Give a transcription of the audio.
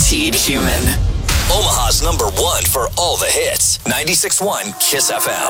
Guaranteed Human. Omaha's #1 for all the hits. 96.1 KISS FM.